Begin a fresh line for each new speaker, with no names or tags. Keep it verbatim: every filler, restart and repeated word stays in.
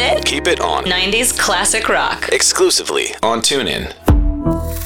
it?
Keep it on.
nineties classic rock.
Exclusively on TuneIn.